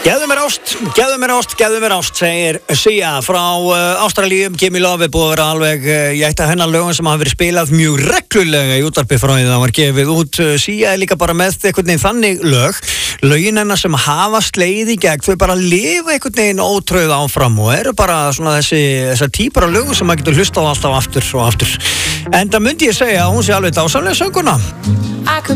Gefðu mér ást, segir Sia frá Ástralíum. Gimme Love búið að vera alveg, ég ætti að hennar lögum sem hafa verið spilað mjög reglulega í útvarpi frá því það var gefið út. Sia líka bara með einhvern veginn þannig lögin hennar sem hafa sleið í gegn, þau bara lifa einhvern veginn ótröð áfram og eru bara svona þessar típar af lögum sem maður getur hlustað alltaf aftur og aftur. En það myndi ég segja að hún sé alveg dásamlega sönguna.